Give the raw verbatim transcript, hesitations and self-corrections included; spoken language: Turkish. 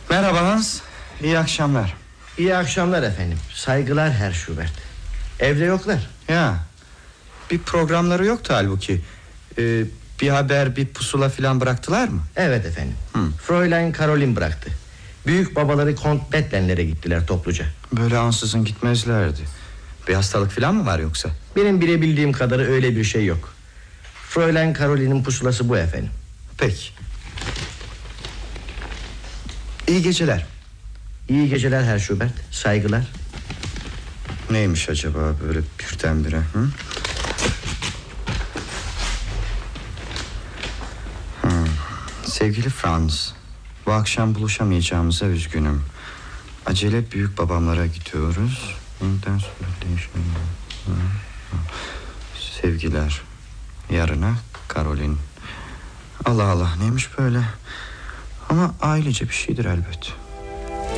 Merhaba Hans, iyi akşamlar. İyi akşamlar efendim. Saygılar Herr Schubert. Evde yoklar. Ya, bir programları yoktu halbuki. ee, Bir haber, bir pusula filan bıraktılar mı? Evet efendim. Hı. Fräulein Caroline bıraktı. Büyük babaları Kont Betlenlere gittiler topluca. Böyle ansızın gitmezlerdi. Bir hastalık filan mı var yoksa? Benim bilebildiğim kadarı öyle bir şey yok. Fräulein Caroline'in pusulası bu efendim. Peki. İyi geceler. İyi geceler Herr Schubert. Saygılar. Neymiş acaba böyle birdenbire? Hı? Hı. Sevgili Franz, bu akşam buluşamayacağımıza üzgünüm. Acele büyük babamlara gidiyoruz. Sevgiler. Yarına Caroline. Allah Allah, neymiş böyle? Ama ailece bir şeydir elbet.